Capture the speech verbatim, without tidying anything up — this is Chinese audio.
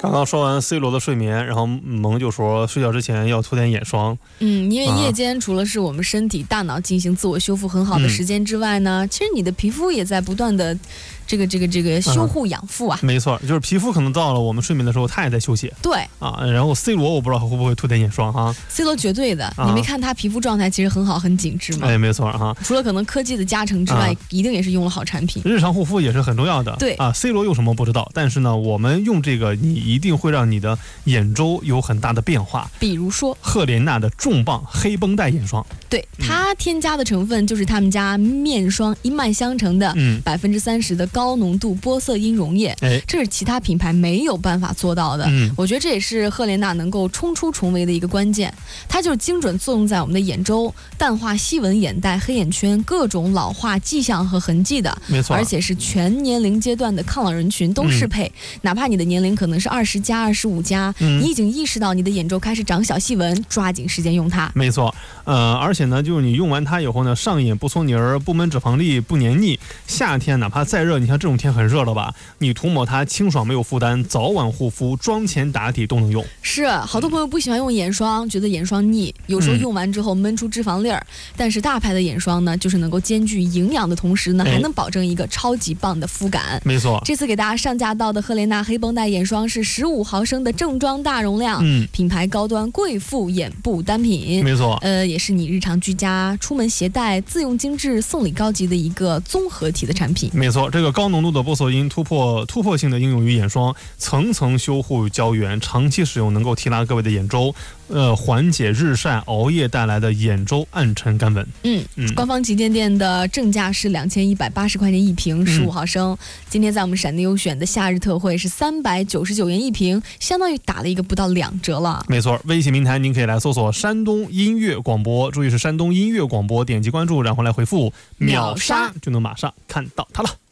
刚刚说完 C 罗的睡眠，然后萌就说睡觉之前要涂点眼霜。 嗯，因为夜间除了是我们身体、大脑进行自我修复很好的时间之外呢，嗯、其实你的皮肤也在不断的这个这个这个修护养护啊。 嗯、没错，就是皮肤可能到了我们睡眠的时候，它也在休息。 对啊，然后 C 罗我不知道会不会涂点眼霜哈。 C 罗绝对的，啊、你没看他皮肤状态其实很好，很紧致吗？ 哎，没错哈。 除了可能科技的加成之外，啊、一定也是用了好产品。 日常护肤也是很重要的。 对啊 ，C 罗用什么不知道，但是呢，我们用这个，你一定会让你的眼周有很大的变化。 比如说赫莲娜的重磅黑绷带眼霜， 对、嗯、它添加的成分就是他们家面霜一脉相承的百分之三十的高浓度玻色因溶液，哎，这是其他品牌没有办法做到的。嗯，我觉得这也是赫莲娜能够冲出重围的一个关键。它就是精准作用在我们的眼周，淡化细纹眼袋、黑眼圈各种老化迹象和痕迹的， 没错， 而且是全年龄阶段的抗老人群都适配，嗯、哪怕你的年龄可能是二十加、二十五加，嗯、你已经意识到你的眼周开始长小细纹，抓紧时间用它。 没错，呃，而且呢，就是你用完它以后呢，上眼不搓泥儿，不闷脂肪粒，不黏腻。夏天哪怕再热，你看这种天很热了吧，你涂抹它清爽没有负担，早晚护肤、妆前打底都能用。 是，好多朋友不喜欢用眼霜，觉得眼霜腻，有时候用完之后闷出脂肪粒儿。嗯、但是大牌的眼霜呢，就是能够兼具营养的同时呢，还能保证一个超级棒的肤感。 没错， 这次给大家上架到的赫莲娜黑绷带眼霜是十五毫升的正装大容量，嗯，品牌高端贵妇眼部单品。 没错， 呃，也是你日常居家、出门携带、自用精致、送礼高级的一个综合体的产品。 没错，这个高浓度的玻色因突破突破性的应用于眼霜，层层修护胶原，长期使用能够提拉各位的眼周，呃，缓解日晒熬夜带来的眼周暗沉干纹。 嗯嗯，官方旗舰店的正价是两千一百八十块钱一瓶，十五毫升。嗯、今天在我们闪电优选的夏日特惠是三百九十九元一瓶，相当于打了一个不到两折了。 没错，微信平台您可以来搜索山东音乐广播，注意是山东音乐广播，点击关注，然后来回复秒杀，就能马上看到它了。